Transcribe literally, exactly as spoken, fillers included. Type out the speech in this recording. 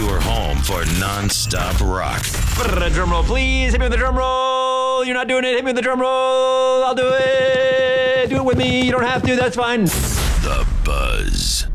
your home for non-stop rock. Drum roll, please. Hit me with the drum roll. You're not doing it. Hit me with the drum roll. I'll do it. Do it with me. You don't have to. That's fine. The Buzz.